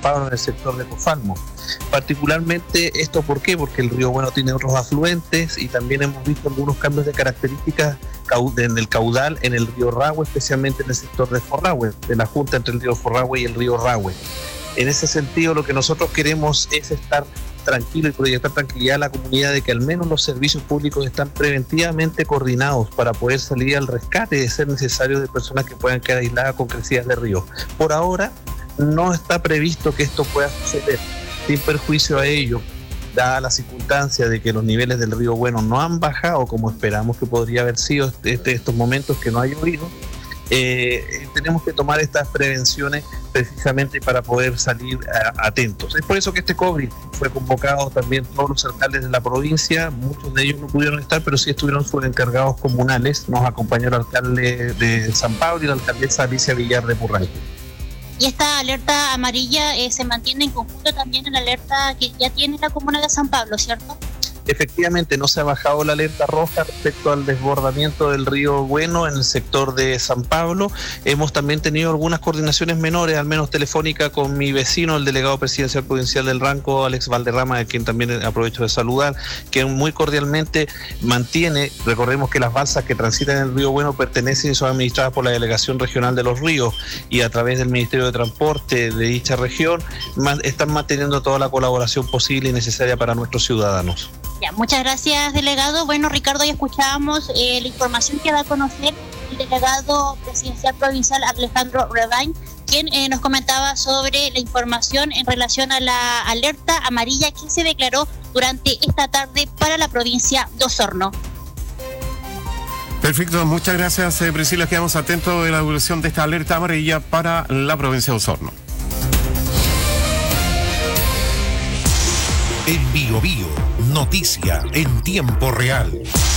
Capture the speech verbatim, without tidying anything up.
Pablo, en el sector de Cofalmo. Particularmente esto, ¿por qué? Porque el río Bueno tiene otros afluentes y también hemos visto algunos cambios de características en el caudal en el río Rahue, especialmente en el sector de Forrahue, de la junta entre el río Forrahue y el río Rahue. En ese sentido, lo que nosotros queremos es estar tranquilo y proyectar tranquilidad a la comunidad de que al menos los servicios públicos están preventivamente coordinados para poder salir al rescate de ser necesario de personas que puedan quedar aisladas con crecidas de río. Por ahora no está previsto que esto pueda suceder, sin perjuicio a ello, dada la circunstancia de que los niveles del río Bueno no han bajado como esperamos que podría haber sido este, estos momentos que no ha llovido. Eh, tenemos que tomar estas prevenciones precisamente para poder salir a, atentos. Es por eso que este COBRI fue convocado también todos los alcaldes de la provincia, muchos de ellos no pudieron estar, pero sí estuvieron sus encargados comunales. Nos acompañó el alcalde de San Pablo y la alcaldesa Alicia Villar de Purray. Y esta alerta amarilla eh, se mantiene en conjunto también en la alerta que ya tiene la comuna de San Pablo, ¿cierto? Efectivamente, no se ha bajado la alerta roja respecto al desbordamiento del río Bueno en el sector de San Pablo. Hemos también tenido algunas coordinaciones menores, al menos telefónica, con mi vecino, el delegado presidencial provincial del Ranco, Alex Valderrama, a quien también aprovecho de saludar, que muy cordialmente mantiene, recordemos que las balsas que transitan en el río Bueno pertenecen y son administradas por la Delegación Regional de los Ríos y a través del Ministerio de Transporte de dicha región, están manteniendo toda la colaboración posible y necesaria para nuestros ciudadanos. Ya, muchas gracias, delegado. Bueno, Ricardo, ya escuchábamos eh, la información que da a conocer el delegado presidencial provincial Alejandro Rebañ, quien eh, nos comentaba sobre la información en relación a la alerta amarilla que se declaró durante esta tarde para la provincia de Osorno. Perfecto, muchas gracias, eh, Priscila. Quedamos atentos de la evolución de esta alerta amarilla para la provincia de Osorno. En Bio Bio, noticia en tiempo real.